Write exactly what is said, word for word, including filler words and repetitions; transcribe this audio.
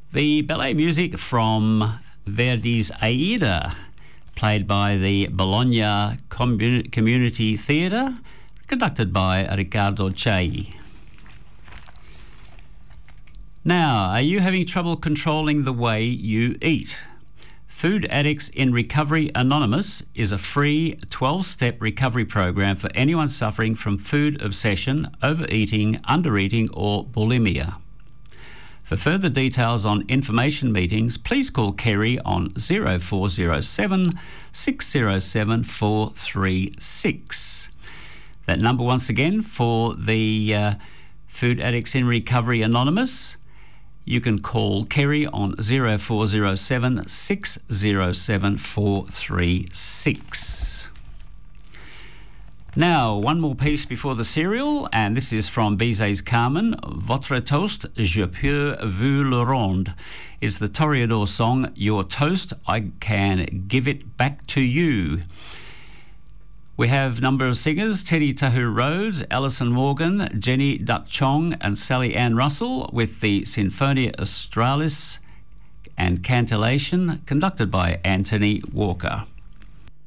The ballet music from Verdi's Aida, played by the Bologna Commun- Community Theatre, conducted by Riccardo Chailly. Now, are you having trouble controlling the way you eat? Food Addicts in Recovery Anonymous is a free twelve-step recovery program for anyone suffering from food obsession, overeating, undereating or bulimia. For further details on information meetings, please call Kerry on zero four zero seven, six zero seven, four three six. That number once again for the uh, Food Addicts in Recovery Anonymous, you can call Kerry on zero four zero seven, six zero seven, four three six. Now, one more piece before the serial, and this is from Bizet's Carmen. Votre toast, je peux vous le rendre, is the Toreador song, Your Toast, I Can Give It Back to You. We have a number of singers, Teddy Tahu Rhodes, Alison Morgan, Jenny Duck Chong and Sally Ann Russell with the Sinfonia Australis and Cantillation, conducted by Anthony Walker.